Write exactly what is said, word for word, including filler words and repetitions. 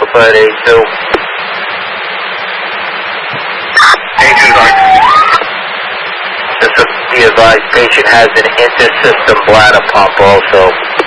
Alpha at A two. A two's on. Just to be advised, patient has an intersystem bladder pump also.